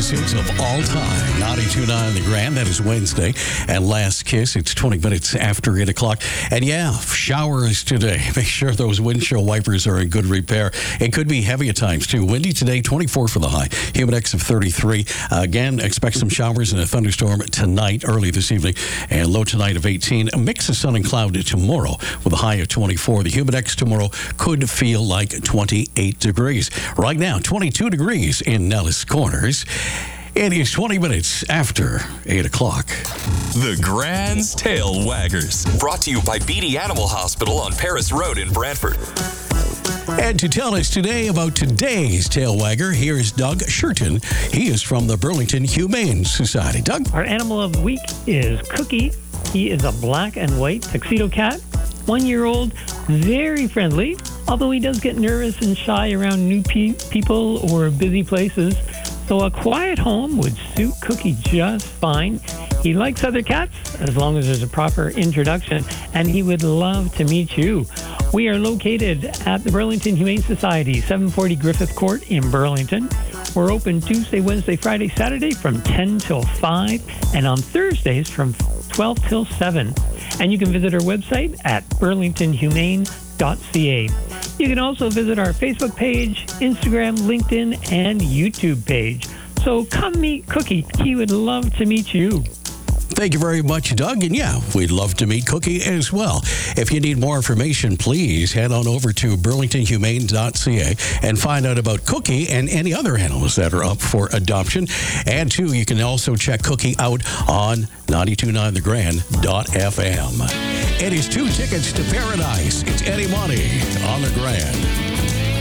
greatest hits of all time. 92.9 The Grand, that is Wednesday. And Last Kiss, it's 20 minutes after 8 o'clock. And yeah, showers today. Make sure those windshield wipers are in good repair. It could be heavy at times, too. Windy today, 24 for the high. Humidex of 33. Again, expect some showers and a thunderstorm tonight, early this evening. And low tonight of 18. A mix of sun and cloud tomorrow with a high of 24. The Humidex tomorrow could feel like 28 degrees. Right now, 22 degrees in Nellis Corners. It is 20 minutes after 8 o'clock. The Grand's Tail Waggers. Brought to you by Beatty Animal Hospital on Paris Road in Brantford. And to tell us today about today's tail wagger, here's Doug Shurton. He is from the Burlington Humane Society. Doug? Our animal of the week is Cookie. He is a black and white tuxedo cat, 1 year old, very friendly, although he does get nervous and shy around new people or busy places. So a quiet home would suit Cookie just fine. He likes other cats as long as there's a proper introduction, and he would love to meet you. We are located at the Burlington Humane Society, 740 Griffith Court in Burlington. We're open Tuesday, Wednesday, Friday, Saturday from 10 till 5, and on Thursdays from 12 till 7. And you can visit our website at burlingtonhumane.ca. You can also visit our Facebook page, Instagram, LinkedIn, and YouTube page. So come meet Cookie. He would love to meet you. Thank you very much, Doug. And yeah, we'd love to meet Cookie as well. If you need more information, please head on over to burlingtonhumane.ca and find out about Cookie and any other animals that are up for adoption. And too, you can also check Cookie out on 929thegrand.fm. It is 2 tickets to paradise. It's Eddie Money on the Grand.